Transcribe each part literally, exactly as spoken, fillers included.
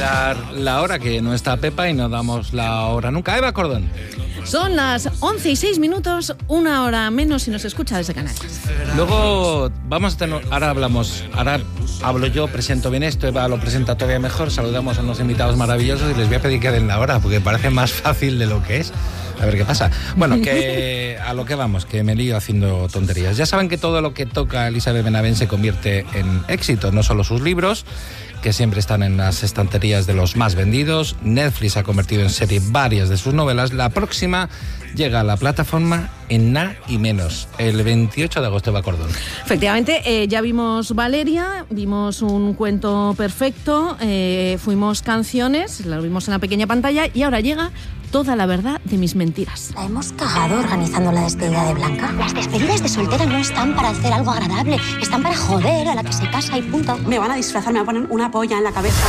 dar la hora, que no está Pepa y no damos la hora nunca. Eva Cordón. Son las once y seis minutos, una hora menos si nos escucha desde Canarias. Luego vamos a tener, ahora hablamos, ahora hablo yo, presento bien esto, Eva lo presenta todavía mejor, saludamos a unos invitados maravillosos y les voy a pedir que den la hora, porque parece más fácil de lo que es. A ver qué pasa. Bueno, que a lo que vamos, que me lío haciendo tonterías. Ya saben que todo lo que toca Elizabeth Benavent se convierte en éxito, no solo sus libros, que siempre están en las estanterías de los más vendidos. Netflix ha convertido en serie varias de sus novelas. La próxima llega a la plataforma en nada y menos, el veintiocho de agosto, Eva Cordón. Efectivamente, eh, ya vimos Valeria, vimos un cuento perfecto, eh, fuimos canciones, lo vimos en la pequeña pantalla y ahora llega Toda la verdad de mis mentiras. La hemos cagado organizando la despedida de Blanca. Las despedidas de soltera no están para hacer algo agradable, están para joder a la que se casa y punto. Me van a disfrazar, me van a poner una polla en la cabeza.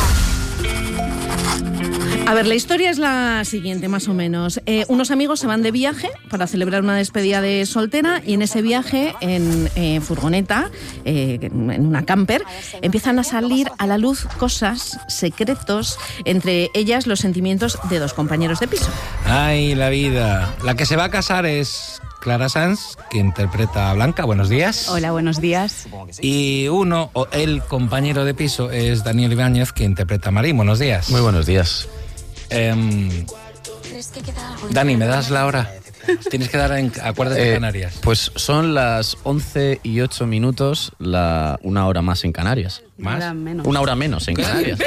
A ver, la historia es la siguiente, más o menos. Eh, unos amigos se van de viaje para celebrar una despedida de soltera y en ese viaje, en eh, furgoneta, eh, en una camper, empiezan a salir a la luz cosas, secretos, entre ellas los sentimientos de dos compañeros de piso. Ay, la vida. La que se va a casar es Clara Sanz, que interpreta a Blanca. Buenos días. Hola, buenos días. Y uno, o el compañero de piso, es Daniel Ibáñez, que interpreta a Marín. Buenos días. Muy buenos días. Eh, Dani, ¿me das la hora? Tienes que dar en Acuérdate de eh, Canarias. Pues son las once y ocho minutos, la, una hora más en Canarias. ¿Más? Una hora menos. Una hora menos en Canarias.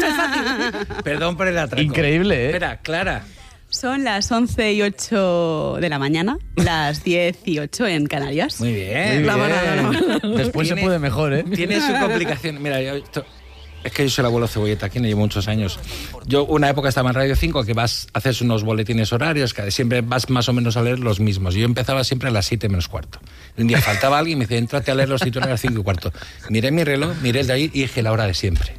Perdón por el atraco. Increíble, ¿eh? Espera, Clara. Son las once y ocho de la mañana, las diez y ocho en Canarias. Muy bien. Muy la bien. Banana, la banana. Después tiene, se puede mejor, ¿eh? Tiene su complicación. Mira, yo... Esto, es que yo soy el abuelo Cebolleta, aquí no llevo muchos años. Yo una época estaba en Radio cinco, que vas a hacer unos boletines horarios, que siempre vas más o menos a leer los mismos. Yo empezaba siempre a las siete menos cuarto. Un día faltaba alguien y me decía, entrate a leer los titulares a las cinco y cuarto. Miré mi reloj, miré el de ahí y dije la hora de siempre.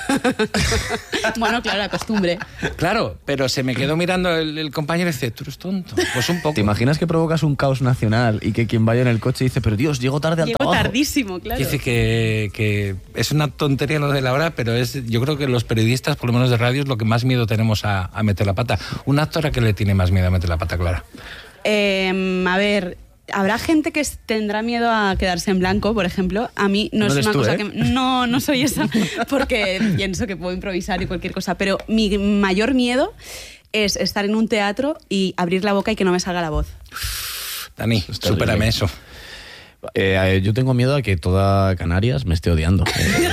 Bueno, claro, la costumbre. Claro, pero se me quedó mirando el, el compañero y dice, tú eres tonto. Pues un poco. ¿Te imaginas que provocas un caos nacional y que quien vaya en el coche dice, pero Dios, llego tarde al llego trabajo? Llego tardísimo, claro. Dice que, que es una tontería lo de la hora, pero es, yo creo que los periodistas, por lo menos de radio, es lo que más miedo tenemos a, a meter la pata. ¿Una actora que le tiene más miedo a meter la pata, Clara? Eh, a ver... Habrá gente que tendrá miedo a quedarse en blanco, por ejemplo. A mí no, no es una tú, cosa ¿eh? que... No, no soy esa, porque pienso que puedo improvisar y cualquier cosa. Pero mi mayor miedo es estar en un teatro y abrir la boca y que no me salga la voz. Dani, supérame eso. Eh, yo tengo miedo a que toda Canarias me esté odiando. Eh,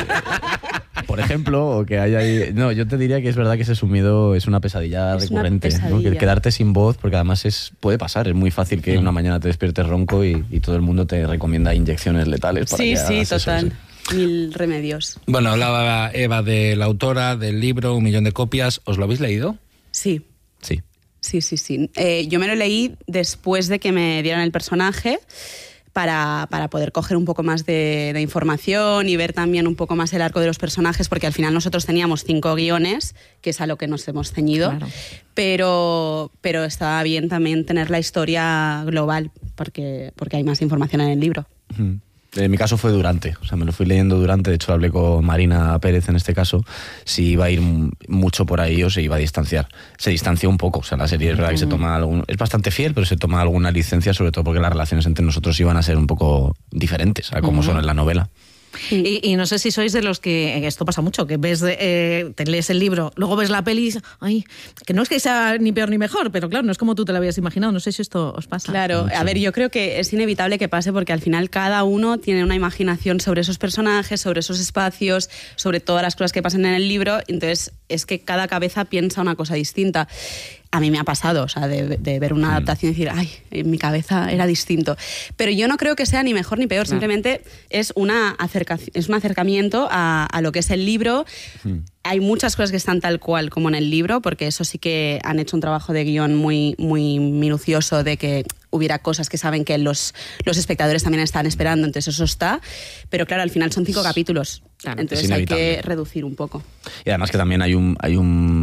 por ejemplo, o que haya ahí... No, yo te diría que es verdad que ese es un miedo, es una pesadilla es recurrente. Una pesadilla. ¿No? Que quedarte sin voz, porque además es puede pasar, es muy fácil que mm. una mañana te despiertes ronco y, y todo el mundo te recomienda inyecciones letales para sí, que sí, hagas total. Eso, sí. Mil remedios. Bueno, hablaba Eva de la autora, del libro, un millón de copias. ¿Os lo habéis leído? Sí. Sí. Sí, sí, sí. Eh, yo me lo leí después de que me dieran el personaje, Para, para poder coger un poco más de, de información y ver también un poco más el arco de los personajes, porque al final nosotros teníamos cinco guiones, que es a lo que nos hemos ceñido, claro. pero, pero estaba bien también tener la historia global, porque, porque hay más información en el libro. Mm. En mi caso fue durante, o sea, me lo fui leyendo durante, de hecho hablé con Marina Pérez en este caso, si iba a ir mucho por ahí o se iba a distanciar. Se distanció un poco, o sea, la serie es verdad que se toma algún, es bastante fiel, pero se toma alguna licencia, sobre todo porque las relaciones entre nosotros iban a ser un poco diferentes a como uh-huh. son en la novela. Y, y no sé si sois de los que, esto pasa mucho, que ves, eh, te lees el libro, luego ves la peli y dices, ay, que no es que sea ni peor ni mejor, pero claro, no es como tú te lo habías imaginado, no sé si esto os pasa. Claro, a ver, yo creo que es inevitable que pase porque al final cada uno tiene una imaginación sobre esos personajes, sobre esos espacios, sobre todas las cosas que pasan en el libro, entonces es que cada cabeza piensa una cosa distinta. A mí me ha pasado, o sea, de, de ver una adaptación y decir, ay, en mi cabeza era distinto. Pero yo no creo que sea ni mejor ni peor, claro. simplemente es, una acerca, es un acercamiento a, a lo que es el libro. Mm. Hay muchas cosas que están tal cual como en el libro, porque eso sí que han hecho un trabajo de guión muy, muy minucioso de que hubiera cosas que saben que los, los espectadores también están esperando, entonces eso está. Pero claro, al final son cinco capítulos, claro, entonces hay que reducir un poco. Y además que también hay un, hay un, un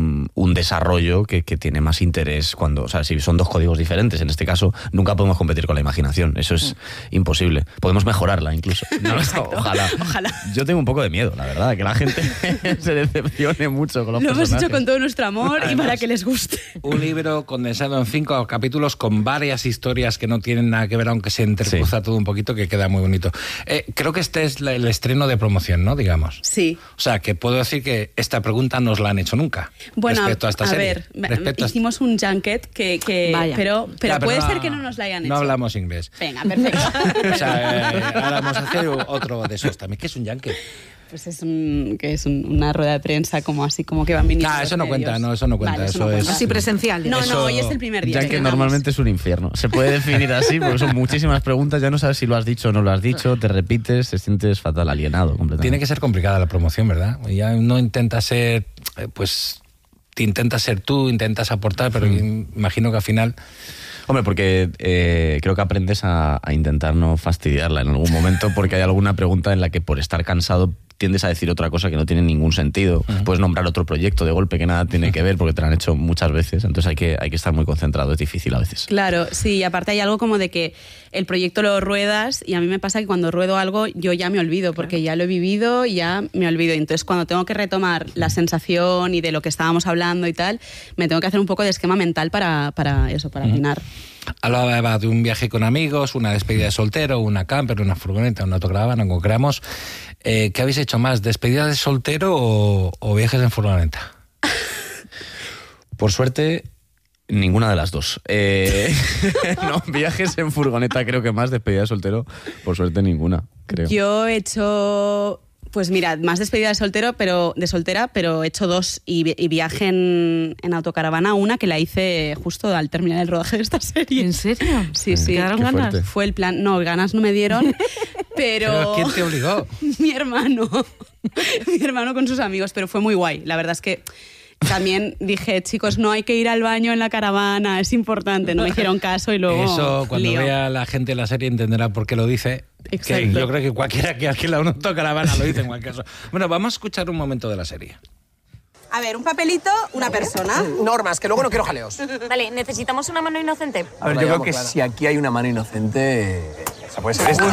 un desarrollo que, que tiene más interés cuando, o sea, si son dos códigos diferentes, en este caso, nunca podemos competir con la imaginación. Eso es mm. imposible. Podemos mejorarla incluso. No, no, ojalá. Ojalá. Yo tengo un poco de miedo, la verdad, que la gente se decepcione mucho con los Lo personajes. hemos hecho con todo nuestro amor Además, y para que les guste. Un libro condensado en cinco capítulos con varias historias que no tienen nada que ver, aunque se entrecruza sí. todo un poquito, que queda muy bonito. Eh, creo que este es la, el estreno de promoción, ¿no? Digamos. Sí. O sea, que puedo decir que esta pregunta no os la han hecho nunca. Bueno, respecto a esta a serie. ver, respecto hicimos a... un junket que, que Vaya. pero, pero ya, puede pero no, ser que no nos la hayan hecho. No hablamos inglés. Venga, perfecto. O sea, eh, ahora vamos a hacer otro de esos también. ¿Qué es un junket? Pues es un que es un, una rueda de prensa como así como que van viniendo. Ah, eso no medios. cuenta, no, eso no cuenta, Vale, eso, no es cuenta. Así presencial. No, Eso- no, hoy es el primer día. Ya que digamos. normalmente es un infierno. Se puede definir así porque son muchísimas preguntas, ya no sabes si lo has dicho o no lo has dicho, te repites, te sientes fatal, alienado completamente. Tiene que ser complicada la promoción, ¿verdad? Ya no intenta ser, eh, pues, te intentas ser tú, intentas aportar, pero imagino que al final... Hombre, porque eh, creo que aprendes a, a intentar no fastidiarla en algún momento porque hay alguna pregunta en la que por estar cansado tiendes a decir otra cosa que no tiene ningún sentido. Uh-huh. Puedes nombrar otro proyecto de golpe que nada tiene que ver porque te lo han hecho muchas veces, entonces hay que, hay que estar muy concentrado, es difícil a veces. Claro, sí, y aparte hay algo como de que el proyecto lo ruedas y a mí me pasa que cuando ruedo algo yo ya me olvido porque ya lo he vivido y ya me olvido. Entonces cuando tengo que retomar la sensación y de lo que estábamos hablando y tal, me tengo que hacer un poco de esquema mental para, para eso, para afinar. Hablaba de un viaje con amigos, una despedida de soltero, una camper, una furgoneta, una autocaravana, como queramos. Eh, ¿Qué habéis hecho más? ¿Despedida de soltero o, o viajes en furgoneta? Por suerte, ninguna de las dos. Eh, no, viajes en furgoneta creo que más, despedida de soltero, por suerte ninguna, creo. Yo he hecho... Pues mira, más despedida de soltero, pero de soltera, pero he hecho dos y, vi- y viaje en, en autocaravana, una que la hice justo al terminar el rodaje de esta serie. ¿En serio? Sí, sí. ¿Quedaron Qué ganas? fuerte. Fue el plan, no, ganas no me dieron, pero... ¿Pero quién te obligó? Mi hermano, mi hermano con sus amigos, pero fue muy guay. La verdad es que también dije, chicos, no hay que ir al baño en la caravana, es importante. No me hicieron caso y luego Eso, cuando lío. vea la gente la serie entenderá por qué lo dice. Exacto. Que yo creo que cualquiera que alquila una autocaravana lo dice en cualquier caso. Bueno, vamos a escuchar un momento de la serie. A ver, un papelito, una persona. Normas, que luego no quiero jaleos. Vale, necesitamos una mano inocente. A ver, yo creo que si aquí hay una mano inocente, esa puede ser esta.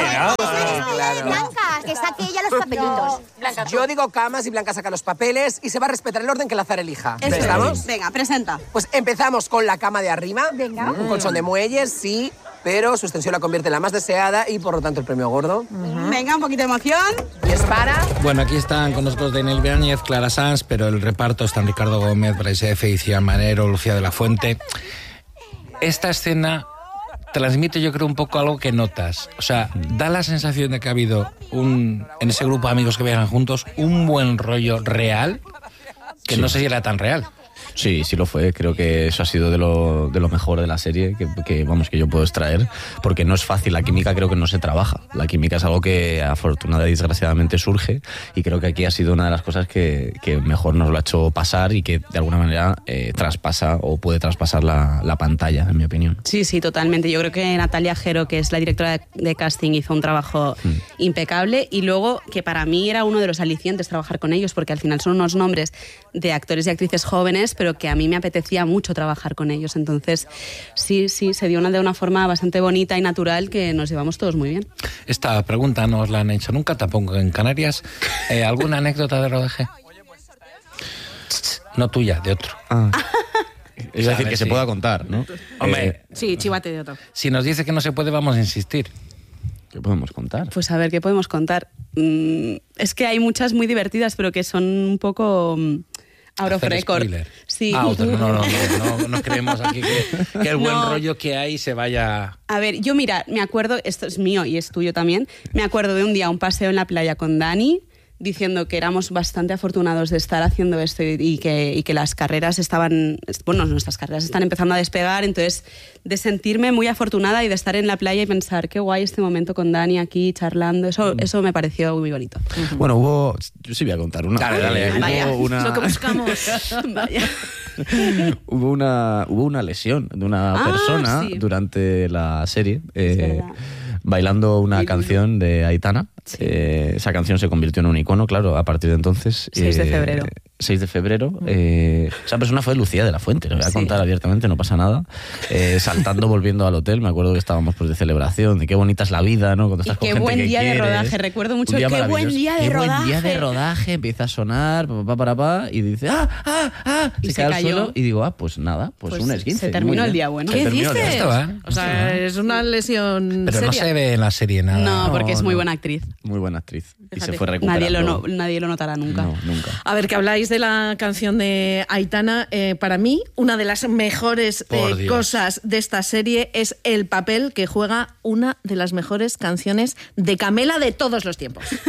Blanca, que saque ella los papelitos. Blanca, tú. Yo digo camas y Blanca saca los papeles y se va a respetar el orden que el azar elija. Eso es. ¿Estamos? Venga, presenta. Pues empezamos con la cama de arriba. Venga. Un colchón de muelles, sí, pero su extensión la convierte en la más deseada y por lo tanto el premio gordo. Venga, un poquito de emoción. Y es para... Bueno, aquí están con nosotros Daniel Ibáñez, Clara Sanz, pero el reparto están Ricardo Gómez, Bryce F., Iciar Manero, Lucía de la Fuente. Esta escena transmite, yo creo, un poco algo que notas. O sea, da la sensación de que ha habido un, en ese grupo de amigos que viajan juntos, un buen rollo real, que Sí. no sé si era tan real. Sí, sí lo fue. Creo que eso ha sido de lo, de lo mejor de la serie que, que, vamos, que yo puedo extraer, porque no es fácil. La química creo que no se trabaja. La química es algo que afortunadamente y desgraciadamente surge, y creo que aquí ha sido una de las cosas que, que mejor nos lo ha hecho pasar y que de alguna manera eh, traspasa o puede traspasar la, la pantalla, en mi opinión. Sí, sí, totalmente. Yo creo que Natalia Jero, que es la directora de, de casting, hizo un trabajo mm. impecable, y luego que para mí era uno de los alicientes trabajar con ellos, porque al final son unos nombres de actores y actrices jóvenes, pero que a mí me apetecía mucho trabajar con ellos. Entonces, sí, sí, se dio una, de una forma bastante bonita y natural que nos llevamos todos muy bien. Esta pregunta no os la han hecho nunca, tampoco en Canarias. Eh, ¿Alguna anécdota de rodaje? No tuya, de otro. Ah. Es A decir, ver que si- se pueda contar, ¿no? Hombre, Eh, Sí, chivate de otro. si nos dice que no se puede, vamos a insistir. ¿Qué podemos contar? Pues a ver, ¿qué podemos contar? Mm, es que hay muchas muy divertidas, pero que son un poco... mm, out of Hacer record. spoiler. Sí. Ah, otro. No, no, no, no, no, no creemos aquí que, que el buen No. rollo que hay se vaya... A ver, yo mira, me acuerdo, esto es mío y es tuyo también, me acuerdo de un día un paseo en la playa con Dani, diciendo que éramos bastante afortunados de estar haciendo esto y, y que, y que las carreras estaban, bueno, nuestras carreras están empezando a despegar, entonces de sentirme muy afortunada y de estar en la playa y pensar qué guay este momento con Dani aquí charlando, eso, eso me pareció muy bonito. Bueno, hubo... Yo sí voy a contar una. Dale, dale. Hubo Vaya, una... Lo que buscamos. Vaya. hubo una hubo una lesión de una Ah, persona sí. durante la serie, Es eh, verdad. bailando una Muy canción de Aitana. Sí. Eh, esa canción se convirtió en un icono, claro, a partir de entonces. seis de eh, febrero. seis de febrero, eh, esa persona fue Lucía de la Fuente, lo voy a Sí. contar abiertamente, no pasa nada. Eh, saltando, volviendo al hotel, me acuerdo que estábamos pues de celebración, de qué bonita es la vida, ¿no? Cuando Y estás con qué gente buen que día de quieres. rodaje, recuerdo mucho, Un día qué buen maravilloso. día de Qué rodaje. buen día de rodaje, empieza a sonar, pa, pa, pa, pa, y dice, ah, ah, ah, Y se, se cae al cayó. suelo y digo, ah, pues nada, pues, Pues un esguince. se terminó muy el bien. día bueno. Se ¿Qué terminó el día. dices? Esto va. O sea, es una lesión Pero no seria. se ve en la serie nada. No, porque es muy no. buena actriz. Muy buena actriz. Y Fíjate. se fue recuperando. Nadie lo, no- nadie lo notará nunca. No, nunca. A ver, que habláis de la canción de Aitana. Eh, para mí, una de las mejores Por eh, Dios. cosas de esta serie es el papel que juega una de las mejores canciones de Camela de todos los tiempos.